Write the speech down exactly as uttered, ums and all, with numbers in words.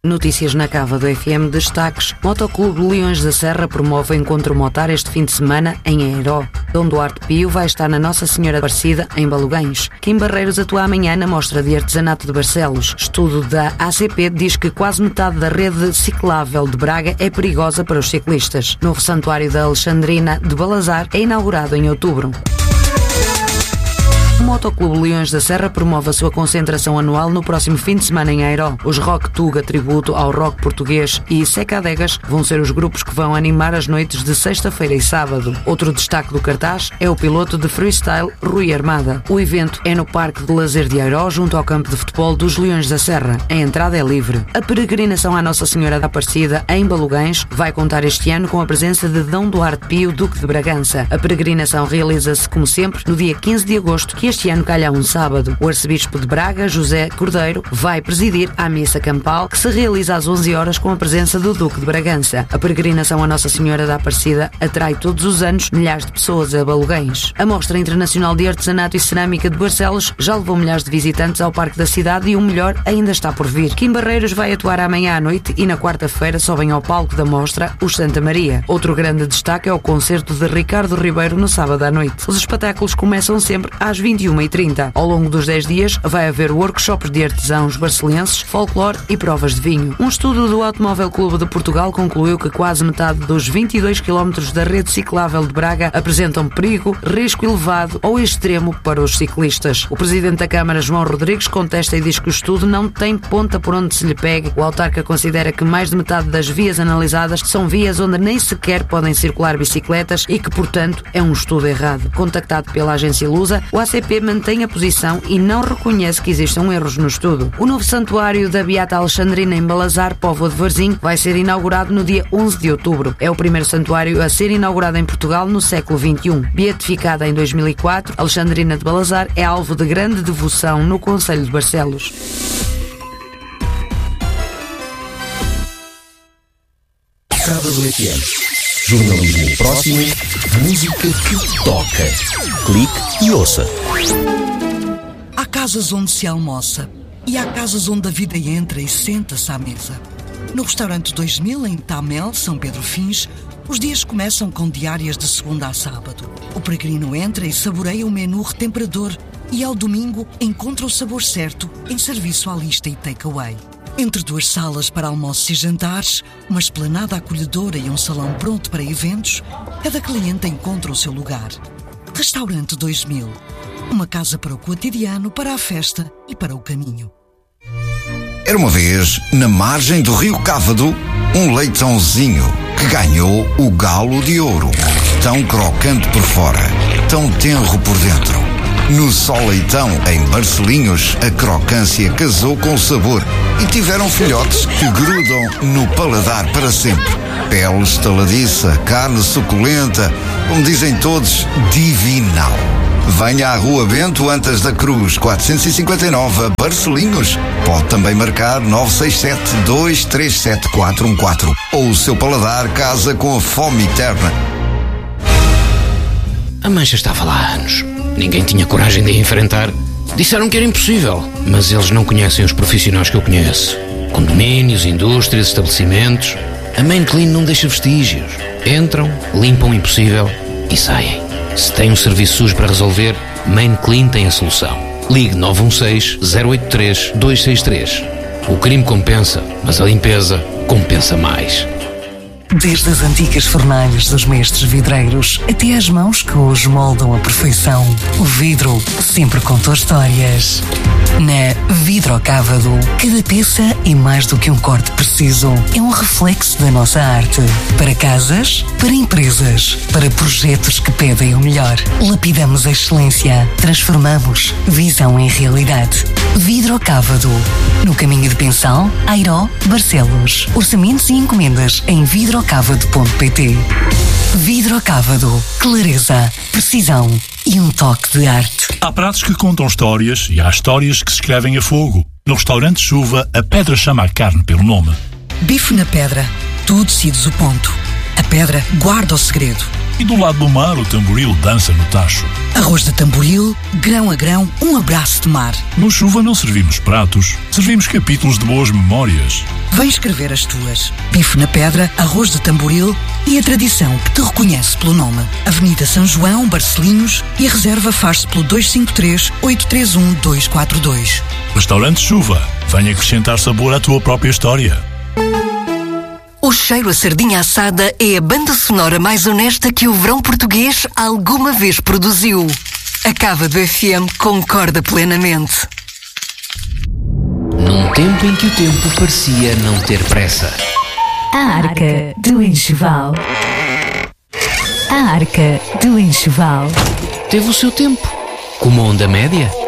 Notícias na Cava do F M, destaques. Motoclube Leões da Serra promove o encontro motar este fim de semana em Airó. Dom Duarte Pio vai estar na Nossa Senhora Aparecida, em Balugães. Kim Barreiros atua amanhã na Mostra de Artesanato de Barcelos. Estudo da A C P diz que quase metade da rede ciclável de Braga é perigosa para os ciclistas. Novo santuário da Alexandrina de Balazar é inaugurado em outubro. O Motoclube Leões da Serra promove a sua concentração anual no próximo fim de semana em Airó. Os Rock Tuga, tributo ao rock português, e Secadegas vão ser os grupos que vão animar as noites de sexta-feira e sábado. Outro destaque do cartaz é o piloto de freestyle Rui Armada. O evento é no Parque de Lazer de Airó, junto ao campo de futebol dos Leões da Serra. A entrada é livre. A peregrinação à Nossa Senhora da Aparecida, em Balugães, vai contar este ano com a presença de Dom Duarte Pio, Duque de Bragança. A peregrinação realiza-se, como sempre, no dia quinze de agosto, que este ano calha um sábado. O arcebispo de Braga, José Cordeiro, vai presidir a missa campal, que se realiza às onze horas com a presença do Duque de Bragança. A peregrinação à Nossa Senhora da Aparecida atrai todos os anos milhares de pessoas a Balugães. A Mostra Internacional de Artesanato e Cerâmica de Barcelos já levou milhares de visitantes ao Parque da Cidade e o melhor ainda está por vir. Kim Barreiros vai atuar amanhã à noite e na quarta-feira sobem ao palco da mostra os Santa Maria. Outro grande destaque é o concerto de Ricardo Ribeiro no sábado à noite. Os espetáculos começam sempre às vinte e uma e trinta. Ao longo dos dez dias vai haver workshops de artesãos barcelenses, folclore e provas de vinho. Um estudo do Automóvel Clube de Portugal concluiu que quase metade dos vinte e dois quilómetros da rede ciclável de Braga apresentam perigo, risco elevado ou extremo para os ciclistas. O presidente da Câmara, João Rodrigues, contesta e diz que o estudo não tem ponta por onde se lhe pegue. O autarca considera que mais de metade das vias analisadas são vias onde nem sequer podem circular bicicletas e que, portanto, é um estudo errado. Contactado pela agência Lusa, o A C P mantém a posição e não reconhece que existam erros no estudo. O novo santuário da Beata Alexandrina em Balazar, Póvoa de Varzim, vai ser inaugurado no dia onze de outubro. É o primeiro santuário a ser inaugurado em Portugal no século vinte e um. Beatificada em dois mil e quatro, Alexandrina de Balazar é alvo de grande devoção no concelho de Barcelos. Cava do F M. Jornalismo próximo, música que toca. Clique e ouça. Há casas onde se almoça e há casas onde a vida entra e senta-se à mesa. No restaurante dois mil, em Tamel, São Pedro Fins, os dias começam com diárias de segunda a sábado. O peregrino entra e saboreia o menu retemperador e ao domingo encontra o sabor certo em serviço à lista e takeaway. Entre duas salas para almoços e jantares, uma esplanada acolhedora e um salão pronto para eventos, cada cliente encontra o seu lugar. Restaurante dois mil. Uma casa para o cotidiano, para a festa e para o caminho. Era uma vez, na margem do rio Cávado, um leitãozinho que ganhou o galo de ouro. Tão crocante por fora, tão tenro por dentro. No Só Leitão, em Barcelinhos, a crocância casou com o sabor e tiveram filhotes que grudam no paladar para sempre. Pele estaladiça, carne suculenta, como dizem todos, divinal. Venha à Rua Bento Antas da Cruz, quatrocentos e cinquenta e nove, Barcelinhos. Pode também marcar nove seis sete, dois três sete, quatro um quatro. Ou o seu paladar casa com a fome eterna. A mancha estava lá há anos. Ninguém tinha coragem de a enfrentar. Disseram que era impossível, mas eles não conhecem os profissionais que eu conheço. Condomínios, indústrias, estabelecimentos. A Main Clean não deixa vestígios. Entram, limpam o impossível e saem. Se tem um serviço sujo para resolver, Main Clean tem a solução. Ligue nove um seis, zero oito três, dois seis três. O crime compensa, mas a limpeza compensa mais. Desde as antigas fornalhas dos mestres vidreiros até às mãos que hoje moldam a perfeição, o vidro sempre contou histórias. Na Vidrocávado, cada peça é mais do que um corte preciso. É um reflexo da nossa arte. Para casas, para empresas, para projetos que pedem o melhor. Lapidamos a excelência. Transformamos visão em realidade. Vidrocávado. No caminho de Pensão, Airó, Barcelos. Orçamentos e encomendas em vidrocávado ponto pt. Vidrocávado. Clareza, precisão e um toque de arte. Há pratos que contam histórias e há histórias que se escrevem a fogo. No restaurante Chuva, a pedra chama a carne pelo nome. Bife na pedra. Tu decides o ponto. A pedra guarda o segredo. E do lado do mar, o tamboril dança no tacho. Arroz de tamboril, grão a grão, um abraço de mar. No Chuva não servimos pratos, servimos capítulos de boas memórias. Vem escrever as tuas. Bife na pedra, arroz de tamboril e a tradição que te reconhece pelo nome. Avenida São João, Barcelinhos, e a reserva faz-se pelo dois cinco três, oito três um, dois quatro dois. Restaurante Chuva, vem acrescentar sabor à tua própria história. O Cheiro a Sardinha Assada é a banda sonora mais honesta que o verão português alguma vez produziu. A Cávado F M concorda plenamente. Num tempo em que o tempo parecia não ter pressa. A Arca do Enxoval. A Arca do Enxoval. Teve o seu tempo, como a onda média.